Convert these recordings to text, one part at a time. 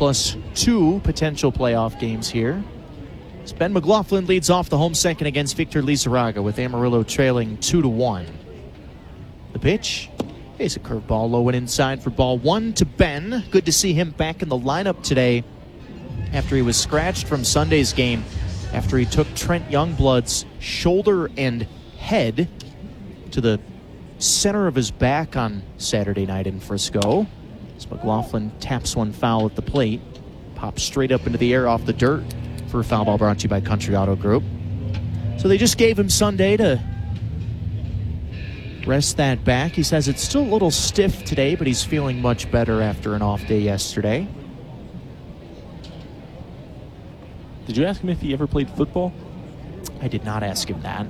plus 2 potential playoff games here. As Ben McLaughlin leads off the home second against Victor Lizarraga with Amarillo trailing 2-1. The pitch is a curveball low and inside for ball 1 to Ben. Good to see him back in the lineup today after he was scratched from Sunday's game after he took Trent Youngblood's shoulder and head to the center of his back on Saturday night in Frisco. As McLaughlin taps one foul at the plate, pops straight up into the air off the dirt for a foul ball brought to you by Country Auto Group. So they just gave him Sunday to rest that back. He says it's still a little stiff today, but he's feeling much better after an off day yesterday. Did you ask him if he ever played football? I did not ask him that.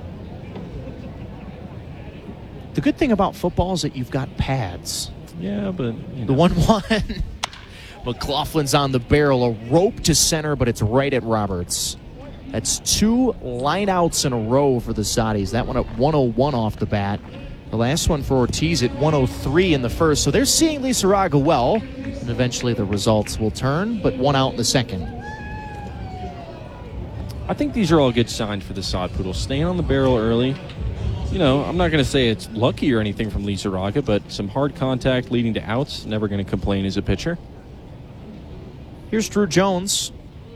The good thing about football is that you've got pads. Yeah, but the 1-1. McLaughlin's on the barrel, a rope to center, but it's right at Roberts. That's 2 lineouts in a row for the Saudis. That one at 101 off the bat. The last one for Ortiz at 103 in the first. So they're seeing Lizarraga well, and eventually the results will turn, but 1 out in the second. I think these are all good signs for the Sod Poodles. Staying on the barrel early. You know, I'm not going to say it's lucky or anything from Lizarraga, but some hard contact leading to outs. Never going to complain as a pitcher. Here's Drew Jones.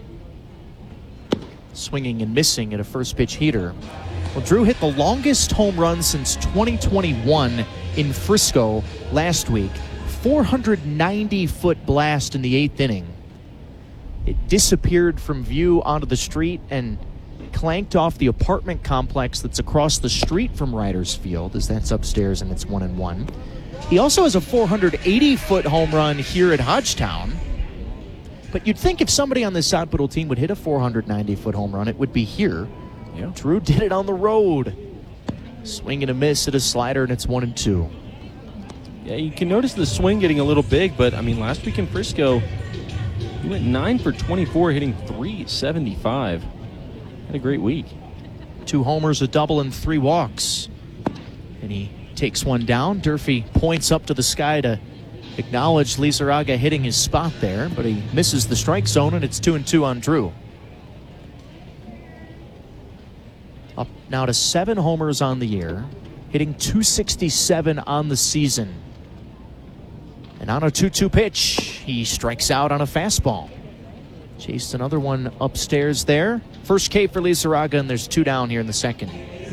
Swinging and missing at a first pitch heater. Well, Drew hit the longest home run since 2021 in Frisco last week. 490-foot blast in the 8th inning. It disappeared from view onto the street and clanked off the apartment complex that's across the street from Riders Field, as that's upstairs and it's 1-1. He also has a 480-foot home run here at Hodgetown. But you'd think if somebody on this Sod Poodle team would hit a 490-foot home run, it would be here. Yeah. Drew did it on the road. Swing and a miss at a slider, and it's 1-2. Yeah, you can notice the swing getting a little big, but, I mean, last week in Frisco, he went 9 for 24, hitting .375. Had a great week. 2 homers, a double, and 3 walks. And he takes one down. Durfee points up to the sky to acknowledge Lizarraga hitting his spot there, but he misses the strike zone, and it's 2-2 on Drew. Up now to 7 homers on the year, hitting .267 on the season. And on a 2-2 pitch, he strikes out on a fastball. Chased another one upstairs there. First K for Lizarraga, and there's 2 down here in the second.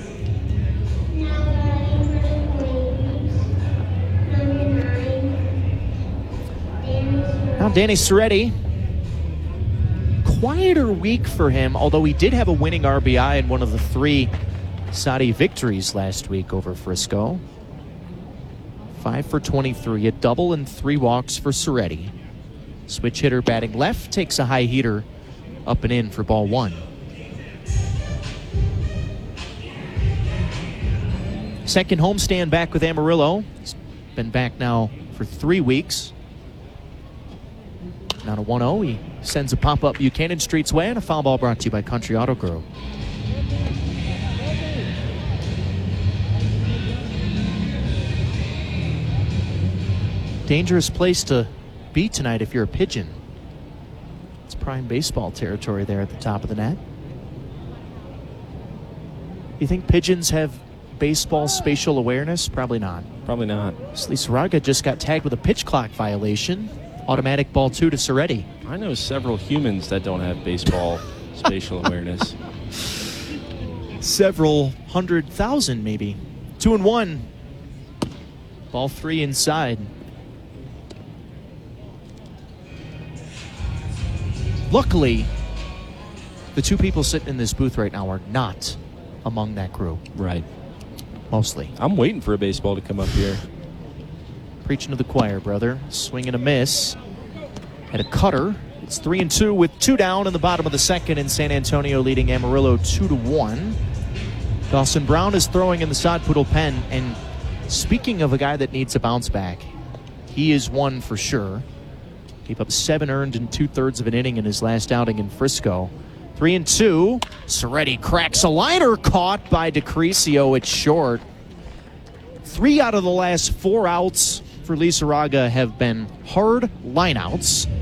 Now Danny Serretti. Quieter week for him, although he did have a winning RBI in one of the 3 Saudi victories last week over Frisco. 5 for 23, a double and 3 walks for Serretti. Switch hitter batting left, takes a high heater up and in for ball 1. Second homestand back with Amarillo. He's been back now for 3 weeks. Now to 1-0, he sends a pop-up Buchanan Street's way, and a foul ball brought to you by Country Auto Group. Dangerous place to be tonight if you're a Pigeon. It's prime baseball territory there at the top of the net. You think Pigeons have baseball spatial awareness? Probably not. Probably not. Lizarraga just got tagged with a pitch clock violation. Automatic ball 2 to Serretti. I know several humans that don't have baseball spatial awareness. Several 100,000 maybe. 2-1. Ball 3 inside. Luckily, the 2 people sitting in this booth right now are not among that group. Right. Mostly. I'm waiting for a baseball to come up here. Preaching to the choir, brother. Swing and a miss. Had a cutter. It's 3-2 with 2 down in the bottom of the second, and San Antonio leading Amarillo 2-1. Dawson Brown is throwing in the Sod Poodle pen, and speaking of a guy that needs a bounce back, he is one for sure. Gave up 7 earned in 2/3 of an inning in his last outing in Frisco. 3-2. Serretti cracks a liner, caught by DeCrisio. It's short. 3 out of the last 4 outs for Lizarraga have been hard lineouts.